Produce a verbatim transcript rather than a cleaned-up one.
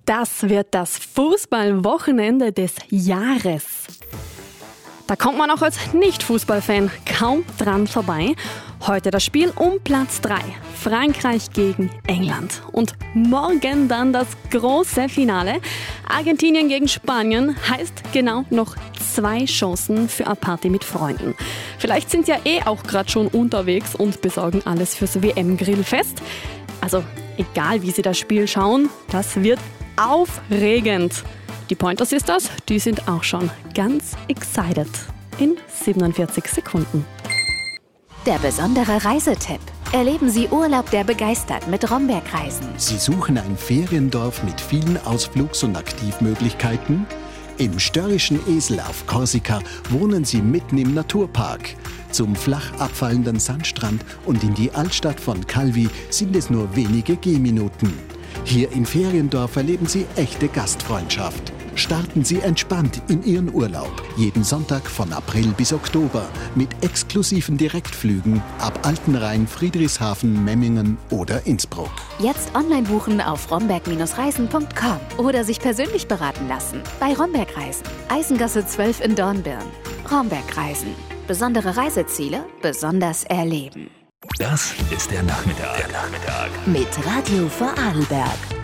Das wird das Fußballwochenende des Jahres. Da kommt man auch als Nicht-Fußballfan kaum dran vorbei. Heute das Spiel um Platz drei. Frankreich gegen England. Und morgen dann das große Finale. Argentinien gegen Spanien heißt genau noch zwei Chancen für eine Party mit Freunden. Vielleicht sind ja eh auch gerade schon unterwegs und besorgen alles fürs W M-Grillfest. Also egal wie Sie das Spiel schauen, das wird aufregend. Die Pointer Sisters, die sind auch schon ganz excited. In siebenundvierzig Sekunden. Der besondere Reisetipp. Erleben Sie Urlaub, der begeistert mit Romberg-Reisen. Sie suchen ein Feriendorf mit vielen Ausflugs- und Aktivmöglichkeiten? Im störrischen Esel auf Korsika wohnen Sie mitten im Naturpark. Zum flach abfallenden Sandstrand und in die Altstadt von Calvi sind es nur wenige Gehminuten. Hier im Feriendorf erleben Sie echte Gastfreundschaft. Starten Sie entspannt in Ihren Urlaub. Jeden Sonntag von April bis Oktober mit exklusiven Direktflügen ab Altenrhein, Friedrichshafen, Memmingen oder Innsbruck. Jetzt online buchen auf romberg Reisen punkt com oder sich persönlich beraten lassen bei Romberg Reisen. Eisengasse zwölf in Dornbirn. Romberg Reisen. Besondere Reiseziele, besonders erleben. Das ist der Nachmittag. Der Nachmittag. Mit Radio Vorarlberg.